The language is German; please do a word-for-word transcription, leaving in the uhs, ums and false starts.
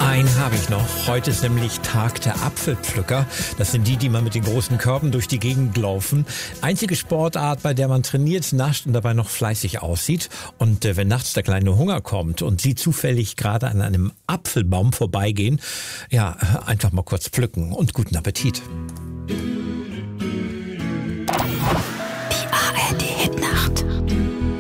Einen habe ich noch. Heute ist nämlich Tag der Apfelpflücker. Das sind die, die mal mit den großen Körben durch die Gegend laufen. Einzige Sportart, bei der man trainiert, nascht und dabei noch fleißig aussieht. Und äh, wenn nachts der kleine Hunger kommt und Sie zufällig gerade an einem Apfelbaum vorbeigehen, ja, einfach mal kurz pflücken und guten Appetit.